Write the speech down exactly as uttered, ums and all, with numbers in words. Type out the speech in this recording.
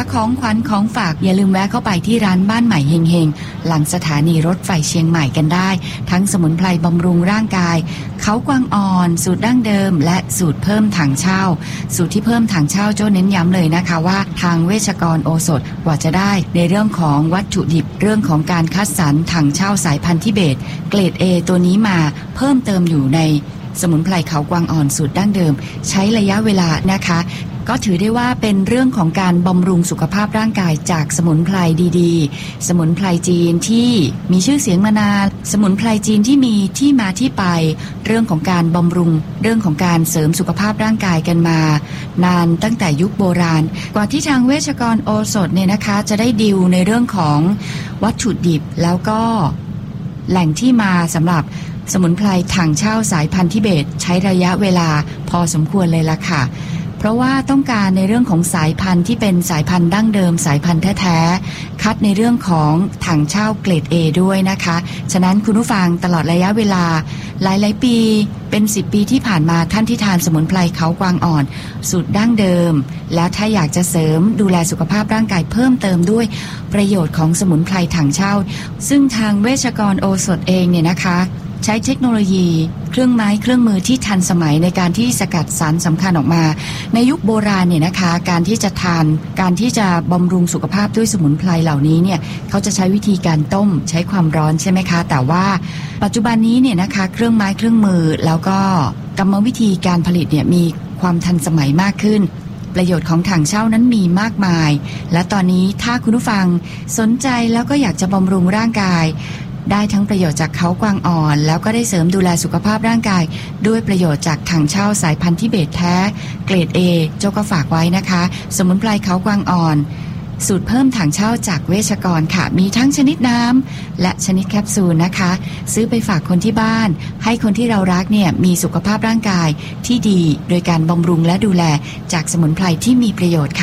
ของขวัญของฝากอย่าลืมแวะเข้าไปที่ร้านบ้านใหม่เฮงเฮงหลังสถานีรถไฟเชียงใหม่กันได้ทั้งสมุนไพรบำรุงร่างกายเขากวางอ่อนสูตรดั้งเดิมและสูตรเพิ่มถังเช่าสูตรที่เพิ่มถังเช่าโจ้เน้นย้ำเลยนะคะว่าทางเวชกรโอสถกว่าจะได้ในเรื่องของวัตถุดิบเรื่องของการคัดสรรถังเช่าสายพันธุ์ทิเบตเกรด A ตัวนี้มาเพิ่มเติมอยู่ในสมุนไพรเขากวางอ่อนสูตรดั้งเดิมใช้ระยะเวลานะคะก็ถือได้ว่าเป็นเรื่องของการบำรุงสุขภาพร่างกายจากสมุนไพรดีๆสมุนไพรจีนที่มีชื่อเสียงมานานสมุนไพรจีนที่มีที่มาที่ไปเรื่องของการบำรุงเรื่องของการเสริมสุขภาพร่างกายกันมานานตั้งแต่ยุคโบราณกว่าที่ทางเวชกรโอสถเนี่ยนะคะจะได้ดิวในเรื่องของวัตถุดิบแล้วก็แหล่งที่มาสำหรับสมุนไพรถังเช่าสายพันธุ์ทิเบตใช้ระยะเวลาพอสมควรเลยล่ะค่ะเพราะว่าต้องการในเรื่องของสายพันธุ์ที่เป็นสายพันธุ์ดั้งเดิมสายพันธุ์แท้ๆคัดในเรื่องของถังเช่าเกรด A ด้วยนะคะฉะนั้นคุณผู้ฟังตลอดระยะเวลาหลายๆปีเป็นสิบปีที่ผ่านมาท่านที่ทานสมุนไพรเขากวางอ่อนสูตรดั้งเดิมแล้วถ้าอยากจะเสริมดูแลสุขภาพร่างกายเพิ่มเติมด้วยประโยชน์ของสมุนไพรถังเช่าซึ่งทางเวชกรโอสถเองเนี่ยนะคะใช้เทคโนโลยีเครื่องไม้เครื่องมือที่ทันสมัยในการที่สกัดสารสำคัญออกมาในยุคโบราณเนี่ยนะคะการที่จะทานการที่จะบำรุงสุขภาพด้วยสมุนไพรเหล่านี้เนี่ยเขาจะใช้วิธีการต้มใช้ความร้อนใช่ไหมคะแต่ว่าปัจจุบันนี้เนี่ยนะคะเครื่องไม้เครื่องมือแล้วก็กรรมวิธีการผลิตเนี่ยมีความทันสมัยมากขึ้นประโยชน์ของถังเช่านั้นมีมากมายและตอนนี้ถ้าคุณผู้ฟังสนใจแล้วก็อยากจะบำรุงร่างกายได้ทั้งประโยชน์จากเขากวางอ่อนแล้วก็ได้เสริมดูแลสุขภาพร่างกายด้วยประโยชน์จากถังเช่าสายพันธุ์ทิเบตแท้เกรด A โจก็ฝากไว้นะคะสมุนไพรเขากวางอ่อนสูตรเพิ่มถังเช่าจากเวชกรค่ะมีทั้งชนิดน้ำและชนิดแคปซูลนะคะซื้อไปฝากคนที่บ้านให้คนที่เรารักเนี่ยมีสุขภาพร่างกายที่ดีโดยการบำรุงและดูแลจากสมุนไพรที่มีประโยชน์ค่ะ